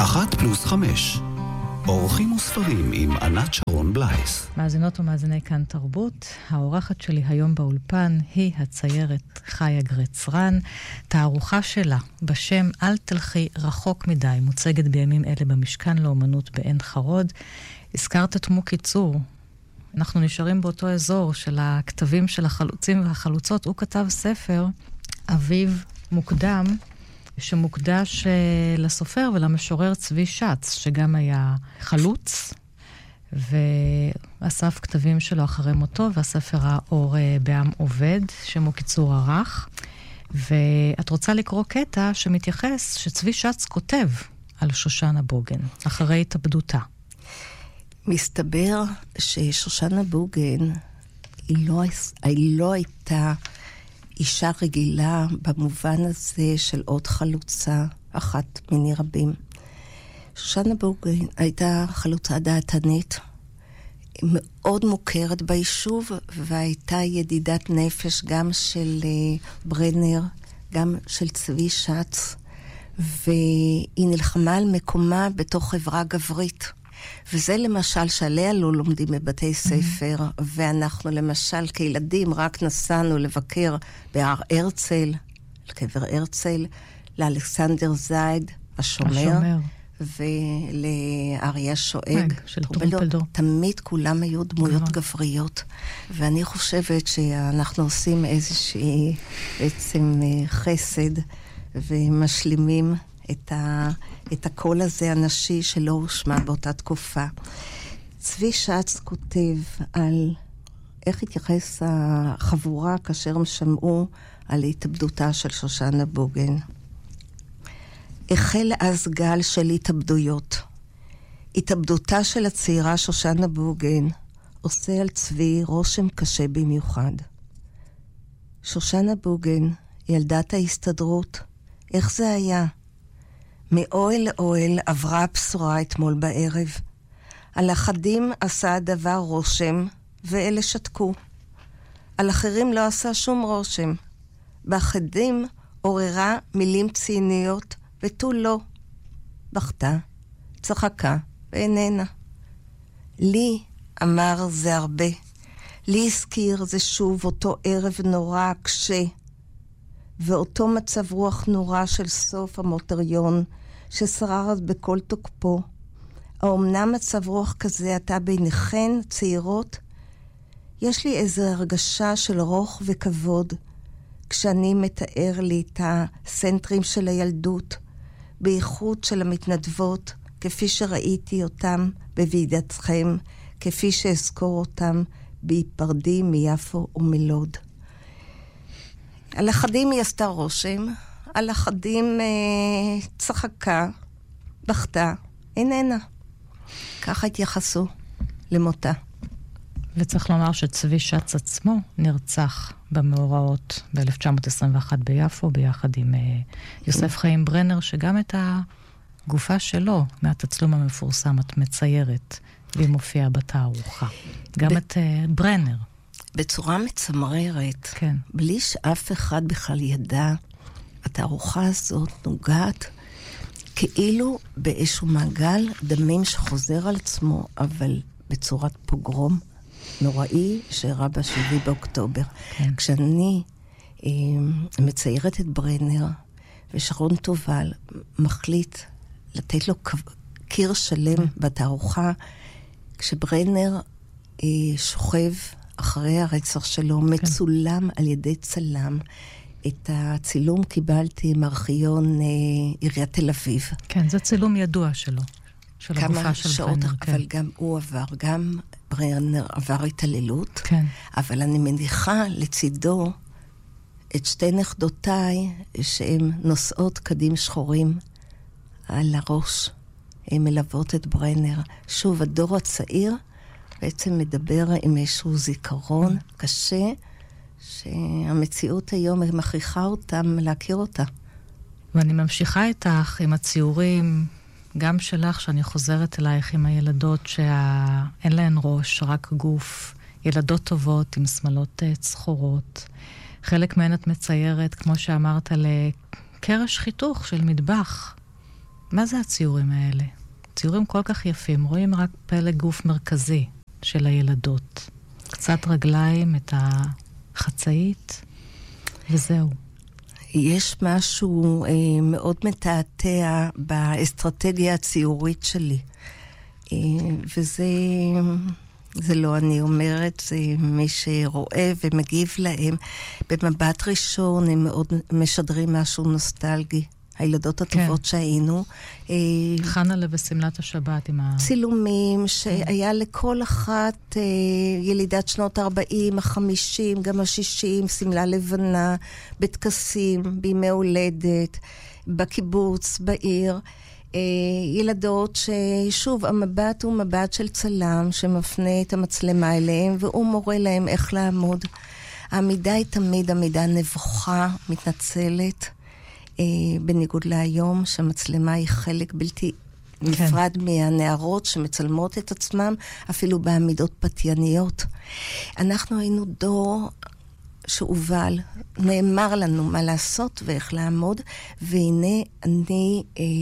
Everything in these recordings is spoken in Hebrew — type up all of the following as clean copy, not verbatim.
1+5 אורחים וספרים עם ענת שרון בלייס. מאזינות ומאזיני כאן תרבות, האורחת שלי היום באולפן היא הציירת חיה גרץ-רן. תערוכה שלה בשם אל תלכי רחוק מדי מוצגת בימים אלה במשכן לאומנות בעין חרוד. הזכרת את מוקי צור, אנחנו נשארים באותו אזור של הכתבים של החלוצים והחלוצות. הוא כתב ספר אביב מוקדם שמוקדש לסופר ולמשורר צבי שץ, שגם היה חלוץ, ואסף כתבים שלו אחרי מותו, והספר האור בעם עובד, שמוקי צור ערך. ואת רוצה לקרוא קטע שמתייחס, שצבי שץ כותב על שושנה בוגן, אחרי התאבדותה. מסתבר ששושנה בוגן היא לא הייתה אישה רגילה במובן הזה של עוד חלוצה, אחת מיני רבים. שושנה בוגן הייתה חלוצה דעתנית, מאוד מוכרת ביישוב, והייתה ידידת נפש גם של ברנר, גם של צבי שץ, והיא נלחמה על מקומה בתוך חברה גברית. וזה למשל שעליה לא לומדים בבתי ספר, ואנחנו למשל כילדים רק נסענו לבקר בהר הרצל, לקבר הרצל, לאלכסנדר זייד, השומר. ולאריה שואג של טרומפלדור. תמיד כולם היו דמויות גבריות, ואני חושבת שאנחנו עושים איזושהי בעצם חסד ומשלימים את הקול הזה הנשי שלא הושמע באותה תקופה. צבי שץ כותב על איך התייחס החבורה כאשר הם שמעו על התאבדותה של שושנה בוגן. החל אז גל של התאבדויות. התאבדותה של הצעירה שושנה בוגן עושה על צבי רושם קשה במיוחד. שושנה בוגן, ילדת ההסתדרות, איך זה היה? מאוהל לאוהל עברה הבשורה אתמול בערב. על אחדים עשה הדבר רושם, ואלה שתקו. על אחרים לא עשה שום רושם. באחדים עוררה מילים ציניות, ותו לא. בכתה, צחקה, ואיננה. לי, אמר זה הרבה. לי הזכיר זה שוב אותו ערב נורא קשה, ואותו מצב רוח נורא של סוף המוטריון, ששרר אז בכל תוקפו. האומנם מצב רוח כזה אתה ביניכן, צעירות? יש לי איזו הרגשה של רוח וכבוד, כשאני מתאר לי את הסנטרים של הילדות, בייחוד של המתנדבות, כפי שראיתי אותם בוועידתכם, כפי שאזכור אותם בהיפרדי מיפו ומלוד. על אחדים היא עשתה רושם, על אחדים צחקה, בכתה, איננה. ככה התייחסו למותה. וצריך לומר שצבי שץ עצמו נרצח במאורעות ב-1921 ביפו, ביחד עם יוסף חיים ברנר, שגם את הגופה שלו, מהתצלום המפורסם, את מציירת, והיא מופיעה בתערוכה. גם את ברנר. בצורה מצמררת, כן. בלי שאף אחד בכלל ידע, התערוכה הזאת נוגעת כאילו באיזשהו מעגל דמים שחוזר על עצמו, אבל בצורת פוגרום נוראי שאירע ב7 באוקטובר. כן. כשאני מציירת את ברנר, ושרון טובל מחליט לתת לו קיר שלם בתערוכה, כשברנר שוכב אחרי הרצח שלו, מצולם על ידי צלם. את הצילום קיבלתי מארכיון עיריית תל אביב. כן, זה צילום ידוע שלו. של הגופה של שעות, ברנר. אבל כן. גם הוא עבר, גם ברנר עבר התעללות. כן. אבל אני מניחה לצידו את שתי נכדותיי, שהן נושאות קדים שחורים על הראש. הן מלוות את ברנר. שוב, הדור הצעיר בעצם מדבר עם איזשהו זיכרון קשה, שהמציאות היום מכריחה אותם להכיר אותה. ואני ממשיכה איתך עם הציורים, גם שלך, שאני חוזרת אלייך עם הילדות שאין להן ראש, רק גוף, ילדות טובות עם שמלות צחורות. חלק מהן את מציירת, כמו שאמרת, לקרש חיתוך של מטבח. מה זה הציורים האלה? ציורים כל כך יפים, רואים רק פלג גוף מרכזי של הילדות. קצת רגליים, את החצאית, וזהו. יש משהו מאוד מתעתע באסטרטגיה הציורית שלי. זה לא אני אומרת, זה מי שרואה ומגיב להם. במבט ראשון הם מאוד משדרים משהו נוסטלגי. הילדות הטובות שהיינו. חנה לבסמלת השבת עם צילומים שהיה לכל אחת ילידת שנות ה-40, ה-50, גם ה-60, סמלה לבנה, בטקסים, בימי הולדת, בקיבוץ, בעיר. ילדות ששוב, המבט הוא מבט של צלם שמפנה את המצלמה אליהם, והוא מורה להם איך לעמוד. העמידה היא תמיד עמידה נבוכה, מתנצלת. בניגוד להיום, שהמצלמה היא חלק בלתי נפרד מהנערות שמצלמות את עצמם, אפילו בעמידות פתייניות. אנחנו היינו דור שהובל, נאמר לנו מה לעשות ואיך לעמוד, והנה אני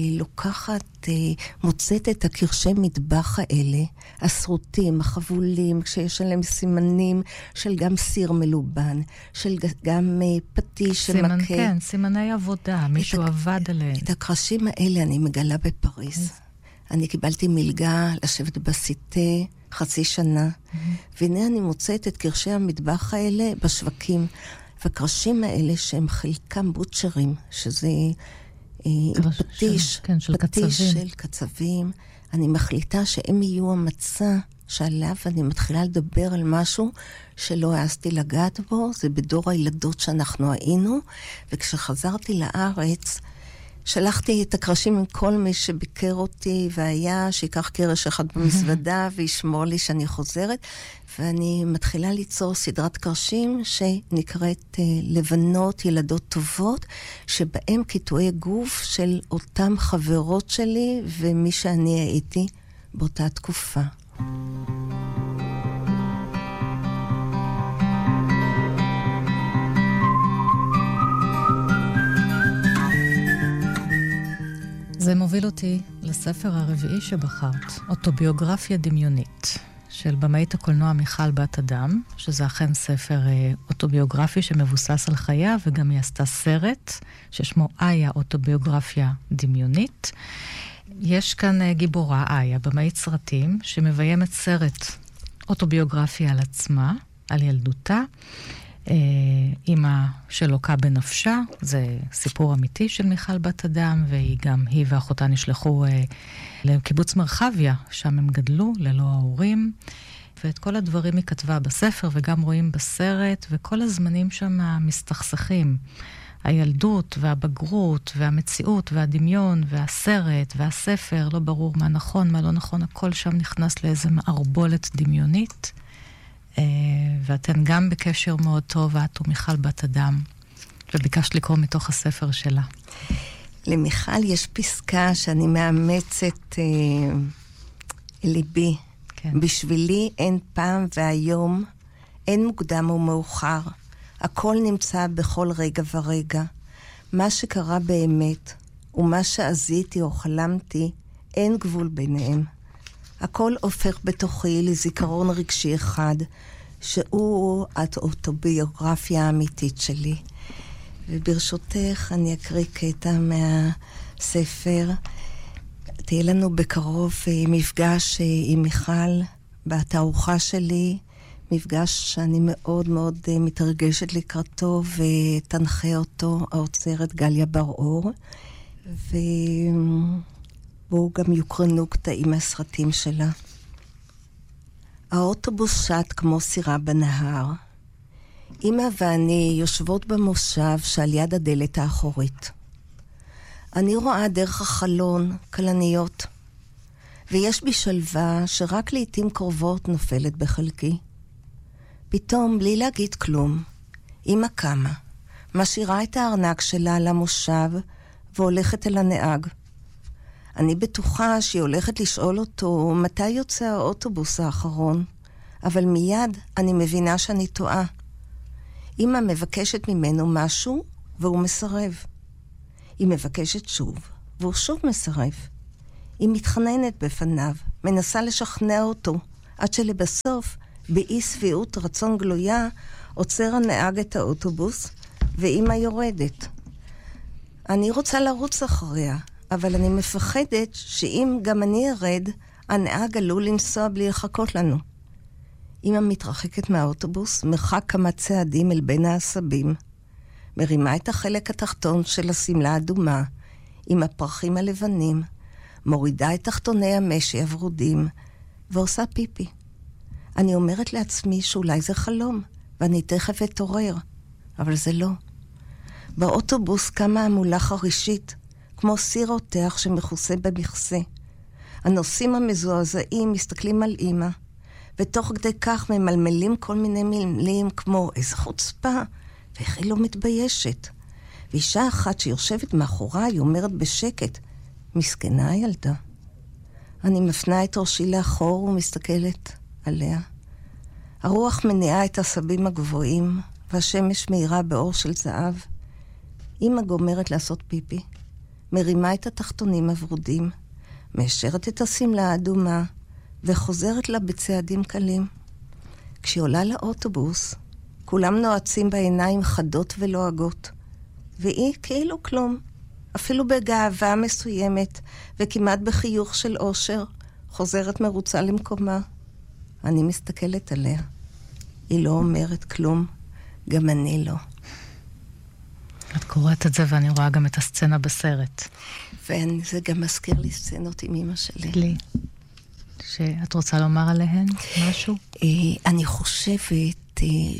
מוצאת את הקרשי מטבח האלה, הסרוטים, החבולים, כשיש עליהם סימנים של גם סיר מלובן, של גם פטיש שמכה. כן, סימני עבודה, מישהו עבד עליהם. את הקרשים האלה אני מגלה בפריז. אני קיבלתי מלגה לשבת בסיטה חצי שנה, והנה אני מוצאת את קרשי המטבח האלה בשווקים, והקרשים האלה שהם חלקם בוטשרים, שזה פטיש, פטיש של קצבים. אני מחליטה שהם יהיו המצע שעליו אני מתחילה לדבר על משהו שלא העזתי לגעת בו, זה בדור הילדות שאנחנו היינו, וכשחזרתי לארץ, שלחתי את הקרשים עם כל מי שביקר אותי, והיה שיקח קרש אחד במזוודה וישמור לי שאני חוזרת, ואני מתחילה ליצור סדרת קרשים שנקראת לבנות ילדות טובות, שבהם קיטועי גוף של אותם חברות שלי ומי שאני הייתי באותה תקופה. זה מוביל אותי לספר הרביעי שבחרת, אוטוביוגרפיה דמיונית, של במאית הקולנוע מיכל בת אדם, שזה אכן ספר אוטוביוגרפי שמבוסס על חייה, וגם היא עשתה סרט ששמו איה, אוטוביוגרפיה דמיונית. יש כאן גיבורה, איה, במאית סרטים, שמביימת סרט אוטוביוגרפיה על עצמה, על ילדותה, אמא שלוקה בנפשה, זה סיפור אמיתי של מיכל בת אדם, היא ואחותה נשלחו לקיבוץ מרחביה, שם הם גדלו ללא ההורים, ואת כל הדברים היא כתבה בספר וגם רואים בסרט, וכל הזמנים שם מסתכסכים. הילדות והבגרות והמציאות והדמיון והסרט והספר, לא ברור מה נכון, מה לא נכון, הכל שם נכנס לאיזה מערבולת דמיונית. ואתן גם בקשר מאוד טוב, את ומיכל בת אדם, וביקשת לקרוא מתוך הספר שלה. למיכל יש פסקה שאני מאמצת ליבי. כן. בשבילי אין פעם והיום, אין מוקדם ומאוחר. הכל נמצא בכל רגע ורגע. מה שקרה באמת, ומה שעזיתי או חלמתי, אין גבול ביניהם. הכל הופך בתוכי לזיכרון רגשי אחד, שהוא האוטוביוגרפיה האמיתית שלי. וברשותך אני אקריא קטע מהספר. תהיה לנו בקרוב מפגש עם מיכל בתערוכה שלי, מפגש שאני מאוד מאוד מתרגשת לקראתו, ותנחה אותו האוצרת גליה בר-אור, ובו גם יוקרנו קטעים מהסרטים שלה. האוטובוס שט כמו סירה בנהר. אמא ואני יושבות במושב שעל יד הדלת האחורית. אני רואה דרך החלון כלניות, ויש בי שלווה שרק לעתים קרובות נופלת בחלקי. פתאום, בלי להגיד כלום, אמא קמה, משאירה את הארנק שלה על המושב והולכת אל הנהג. אני בטוחה שהיא הולכת לשאול אותו מתי יוצא האוטובוס האחרון, אבל מיד אני מבינה שאני טועה. אמא מבקשת ממנו משהו והוא מסרב. היא מבקשת שוב והוא שוב מסרב. היא מתחננת בפניו, מנסה לשכנע אותו, עד שלבסוף, באי שביעות רצון גלויה, עוצר הנהג את האוטובוס, ואמא יורדת. אני רוצה לרוץ אחריה, אבל אני מפחדת שאם גם אני ארד, הנהג עלול לנסוע בלי לחכות לנו. אמא מתרחקת מהאוטובוס, מרחק כמה צעדים אל בין העשבים, מרימה את החלק התחתון של הסמלה האדומה, עם הפרחים הלבנים, מורידה את תחתוני המשי הוורודים, ועושה פיפי. אני אומרת לעצמי שאולי זה חלום, ואני תכף אתעורר, אבל זה לא. באוטובוס קמה המולה חרישית, כמו סיר רותח שמכוסה במכסה. הנוסעים המזועזעים מסתכלים על אמא, ותוך כדי כך ממלמלים כל מיני מילים כמו איזה חוצפה, ואיך היא לא מתביישת. ואישה אחת שיושבת מאחוריי אומרת בשקט, מסכנה הילדה. אני מפנה את ראשי לאחור ומסתכלת עליה. הרוח מניעה את הסבים הגבוהים, והשמש מאירה באור של זהב. אמא גומרת לעשות פיפי, מרימה את התחתונים הוורודים, מאשרת את הסמלה האדומה, וחוזרת לה בצעדים קלים. כשהיא עולה לאוטובוס, כולם נועצים בעיניים חדות ולועגות, והיא כאילו כלום, אפילו בגאווה מסוימת, וכמעט בחיוך של אושר, חוזרת מרוצה למקומה. אני מסתכלת עליה. היא לא אומרת כלום, גם אני לא. את קוראת את זה ואני רואה גם את הסצנה בסרט. וזה גם מזכיר לי סצנות עם אמא שלי. לי. שאת רוצה לומר עליהן משהו? אני חושבת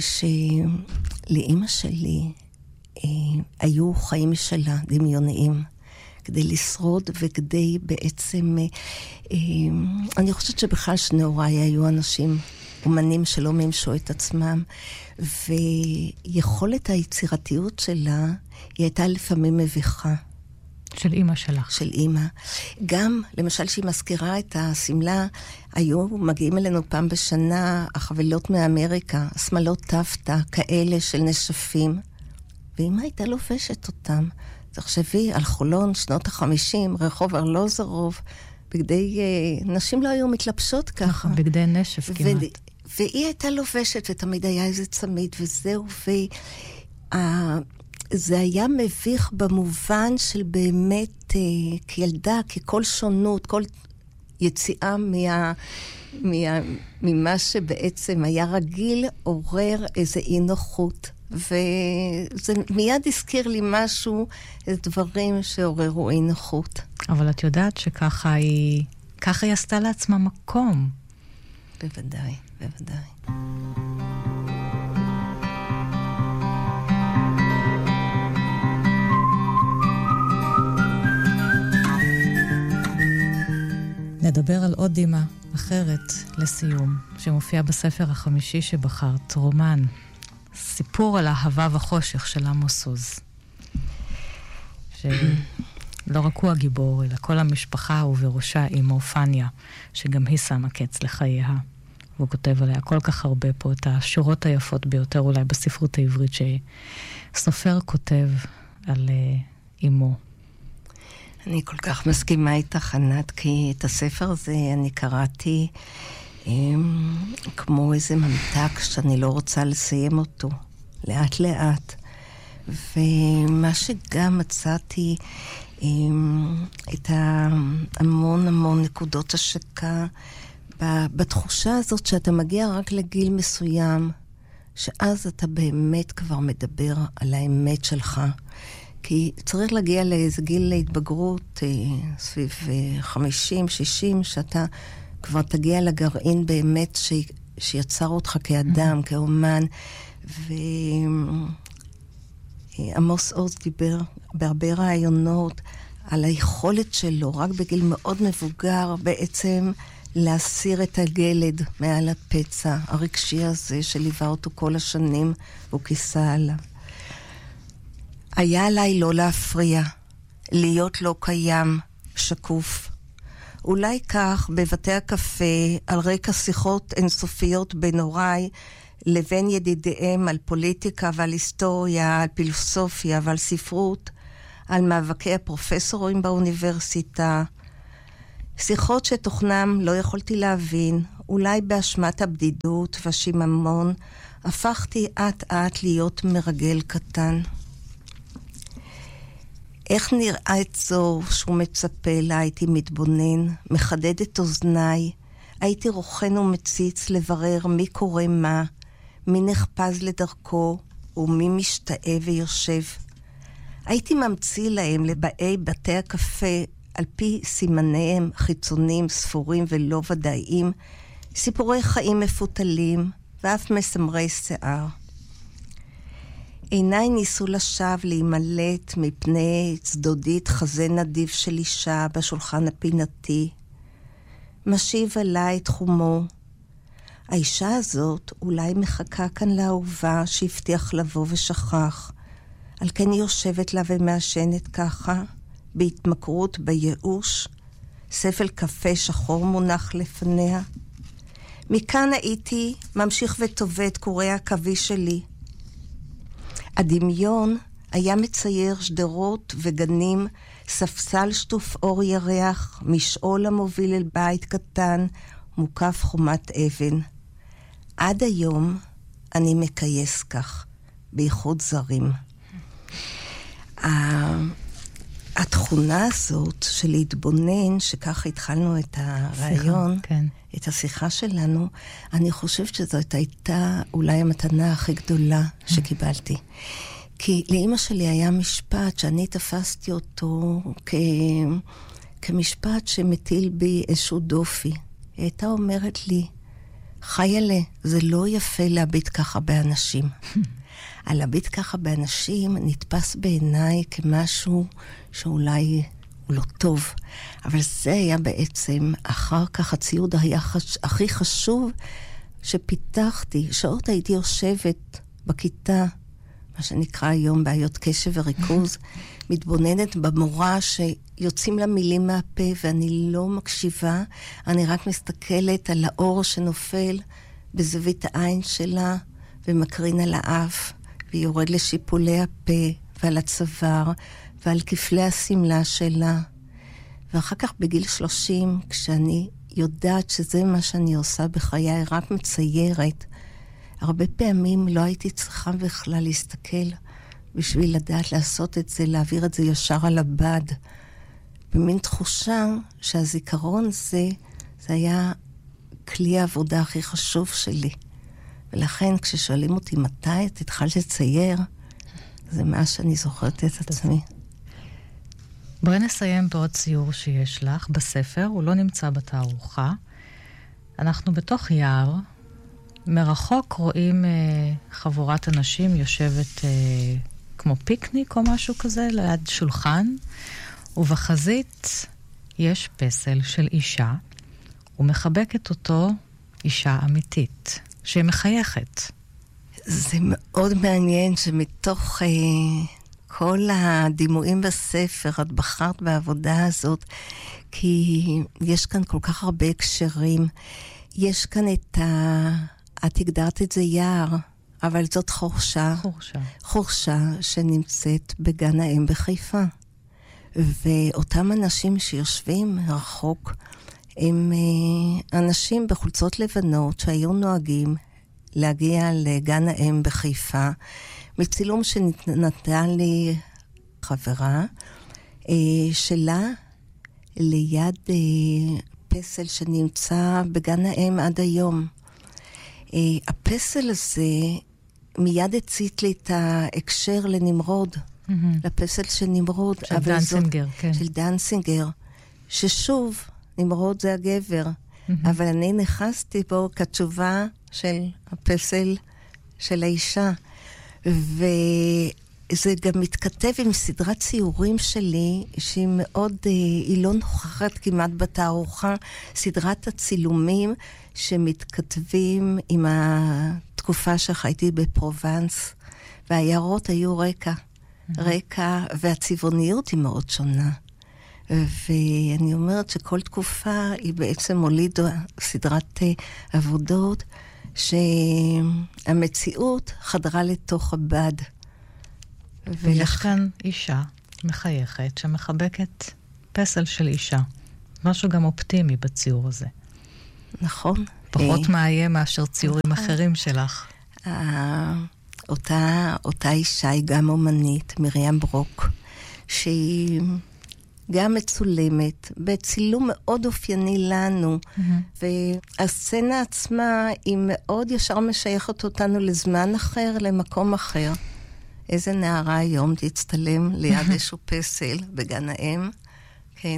שלאמא שלי היו חיים משלה, דמיוניים, כדי לשרוד וכדי בעצם, אני חושבת שבכלל שני הוריי היו אנשים, אומנים שלא מימשו את עצמם, ויכולת היצירתיות שלה היא הייתה לפעמים מביכה. של אמא שלך. של אמא. גם, למשל, שהיא מזכירה את הסמלה, היו מגיעים אלינו פעם בשנה החבילות מאמריקה, שמלות טפטה, כאלה של נשפים, ואמא הייתה לובשת אותם. תחשבי, על חולון, שנות ה-50, רחוב ארלוזרוב, בגדי, נשים לא היו מתלבשות ככה. בגדי נשף כמעט. והיא הייתה לובשת, ותמיד היה איזה צמיד, וזהו, זה היה מביך במובן של באמת, כילדה, ככל שונות, כל יציאה ממה שבעצם היה רגיל, עורר איזה אי נוחות. וזה מיד הזכיר לי משהו, איזה דברים שעוררו אי נוחות. אבל את יודעת שככה היא עשתה לעצמה מקום. בוודאי, בוודאי. נדבר על עוד דמעה אחרת לסיום, שמופיעה בספר החמישי שבחרת, רומן, סיפור על האהבה וחושך של עמוס עוז. שלא רק הוא הגיבור, אלא כל המשפחה ובראשה אמו פניה, שגם היא שמה קץ לחייה. והוא כותב עליה כל כך הרבה פה את השורות היפות ביותר אולי בספרות העברית שסופר כותב על אמו. אני כל כך מסכימה איתך, ענת, כי את הספר הזה אני קראתי כמו איזה ממתק שאני לא רוצה לסיים אותו, לאט לאט. ומה שגם מצאתי, את המון המון נקודות השקה, בתחושה הזאת שאתה מגיע רק לגיל מסוים, שאז אתה באמת כבר מדבר על האמת שלך. כי צריך להגיע לאיזה גיל להתבגרות, סביב 50, 60, שאתה כבר תגיע לגרעין באמת שיצר אותך כאדם, כאומן. ועמוס עוז דיבר בהרבה רעיונות על היכולת שלו, רק בגיל מאוד מבוגר, בעצם להסיר את הגלד מעל הפצע הרגשי הזה שליווה אותו כל השנים, והוא כיסה עליו. היה עליי לא להפריע, להיות לא קיים, שקוף. אולי כך בבתי הקפה, על רקע שיחות אינסופיות בין הוריי לבין ידידיהם על פוליטיקה ועל היסטוריה, על פילוסופיה ועל ספרות, על מאבקי הפרופסורים באוניברסיטה. שיחות שתוכנם לא יכולתי להבין, אולי באשמת הבדידות והשיממון, הפכתי עט להיות מרגל קטן. איך נראה את זו שהוא מצפה לה, הייתי מתבונן, מחדד את אוזניי, הייתי רוחן ומציץ לברר מי קורא מה, מי נחפז לדרכו ומי משתאה ויושב. הייתי ממציא להם לבאי בתי הקפה על פי סימניהם חיצוניים, ספורים ולא ודאיים, סיפורי חיים מפותלים ואף מסמרי שיער. עיניי ניסו לשווא להימלט מפני צדודית חזה נדיב של אישה בשולחן הפינתי. משיב עליי תחומו. האישה הזאת אולי מחכה כאן לאהובה שהבטיח לבוא ושכח. על כן היא יושבת לה ומעשנת ככה, בהתמכרות, בייאוש, ספל קפה שחור מונח לפניה. מכאן הייתי ממשיך וטובה את קורי הקווי שלי. הדמיון היה מצייר שדרות וגנים, ספסל שטוף אור ירח, משעול המוביל אל בית קטן, מוקף חומת אבן. עד היום אני מקייס כך, בייחוד זרים. התכונה הזאת של להתבונן, שככה התחלנו את הרעיון, כן. את השיחה שלנו, אני חושבת שזאת הייתה אולי המתנה הכי גדולה שקיבלתי. כי לאמא שלי היה משפט שאני תפסתי אותו כמשפט שמטיל בי איזשהו דופי. היא הייתה אומרת לי, חיילה, זה לא יפה להביט ככה באנשים. הלהביט ככה באנשים נתפס בעיניי כמשהו שאולי הוא לא טוב. אבל זה היה בעצם אחר כך הציוד הכי חשוב שפיתחתי. שעות הייתי יושבת בכיתה, מה שנקרא היום בעיות קשב וריכוז, מתבוננת במורה שיוצאים לה מילים מהפה ואני לא מקשיבה, אני רק מסתכלת על האור שנופל בזווית העין שלה ומקרין על האף ויורד לשיפולי הפה ועל הצוואר ועל כפלי הסמלה שלה. ואחר כך בגיל 30, כשאני יודעת שזה מה שאני עושה בחיי, רק מציירת, הרבה פעמים לא הייתי צריכה בכלל להסתכל בשביל לדעת לעשות את זה, להעביר את זה ישר על הבד. במין תחושה שהזיכרון זה היה כלי העבודה הכי חשוב שלי. ולכן כששואלים אותי מתי את התחלת לצייר, זה מה שאני זוכרת את עצמי. בואי נסיים בעוד ציור שיש לך בספר, הוא לא נמצא בתערוכה. אנחנו בתוך יער, מרחוק רואים חבורת אנשים יושבת כמו פיקניק או משהו כזה ליד שולחן, ובחזית יש פסל של אישה, ומחבקת אותו אישה אמיתית, שמחייכת. זה מאוד מעניין שמתוך כל הדימויים בספר, את בחרת בעבודה הזאת, כי יש כאן כל כך הרבה הקשרים. יש כאן את הגדרת את זה יער, אבל זאת חורשה. חורשה שנמצאת בגן האם בחיפה. ואותם אנשים שיושבים רחוק, הם אנשים בחולצות לבנות שהיו נוהגים להגיע לגן האם בחיפה, מצילום שנתנה לי חברה שלה ליד פסל שנמצא בגן האם עד היום. הפסל הזה מיד הצית לי את ההקשר לנמרוד, לפסל של נמרוד. של דנסינגר, כן. של דנסינגר, ששוב, נמרוד זה הגבר, אבל אני נכנסתי בו כתשובה של הפסל של האישה. וזה גם מתכתב עם סדרת ציורים שלי, שהיא מאוד, היא לא נוכחת כמעט בתערוכה, סדרת הצילומים שמתכתבים עם התקופה שחייתי בפרובנס, והיערות היו רקע, והצבעוניות היא מאוד שונה. ואני אומרת שכל תקופה היא בעצם הולידה סדרת עבודות, שהמציאות חדרה לתוך הבד. ויש כאן אישה. מחייכת, שמחבקת פסל של אישה. משהו גם אופטימי בציור הזה. נכון. פחות מאיים מאשר ציורים אחרים שלך. אותה אישה היא גם אומנית, מרים ברוק, שהיא גם מצולמת, בצילום מאוד אופייני לנו, והסצנה עצמה היא מאוד ישר משייכת אותנו לזמן אחר, למקום אחר. איזה נערה היום תצטלם ליד איזשהו פסל בגן האם, כן,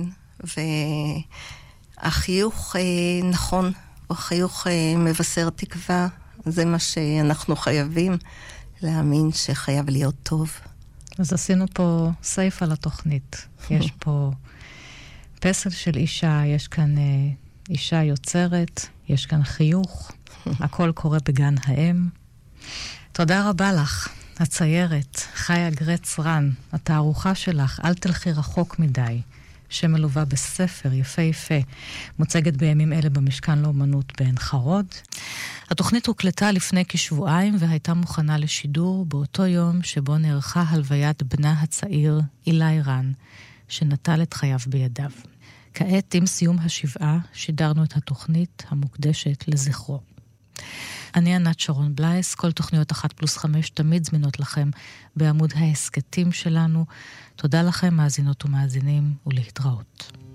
והחיוך נכון, החיוך מבשר תקווה, זה מה שאנחנו חייבים להאמין שחייב להיות טוב. אז עשינו פה סייף על התוכנית. יש פה פסל של אישה, יש כאן אישה יוצרת, יש כאן חיוך, הכל קורה בגן האם. תודה רבה לך, הציירת, חיה גרץ רן, התערוכה שלך, אל תלכי רחוק מדי, שמלווה בספר יפה, מוצגת בימים אלה במשכן לאומנות בעין חרוד. התוכנית הוקלטה לפני כשבועיים והייתה מוכנה לשידור באותו יום שבו נערכה הלוויית בנה הצעיר אילי רן, שנטל את חייו בידיו. כעת, עם סיום השבעה, שידרנו את התוכנית המוקדשת לזכרו. אני ענת שרון בלייס, כל תוכניות 1+5 תמיד זמינות לכם בעמוד ההסקטים שלנו. תודה לכם, מאזינות ומאזינים, ולהתראות.